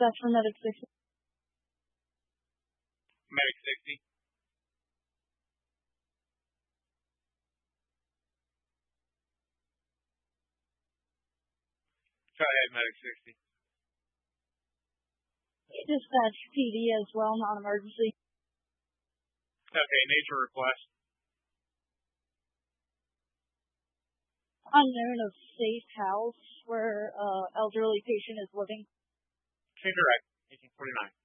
Dispatch for Medic 60. Medic 60. Go ahead, Medic 60. Dispatch PD as well, non-emergency. Okay, nature request. Unknown of safe house where elderly patient is living. Correct. 1849.